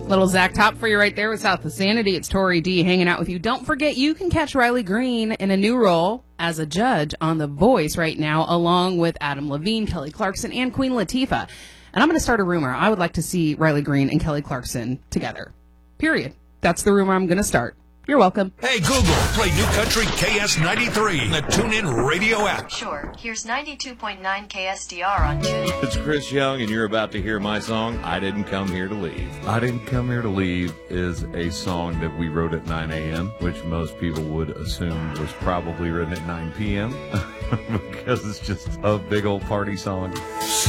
Little Zach Top for you right there with South of Sanity. It's Tori D hanging out with you. Don't forget, you can catch Riley Green in a new role as a judge on The Voice right now, along with Adam Levine, Kelly Clarkson, and Queen Latifah. And I'm going to start a rumor. I would like to see Riley Green and Kelly Clarkson together. Period. That's the rumor I'm going to start. You're welcome. Hey, Google, play New Country KS93 in the TuneIn Radio app. Sure. Here's 92.9 KSDR on TuneIn. It's Chris Young, and you're about to hear my song, I Didn't Come Here to Leave. I Didn't Come Here to Leave is a song that we wrote at 9 a.m., which most people would assume was probably written at 9 p.m., because it's just a big old party song.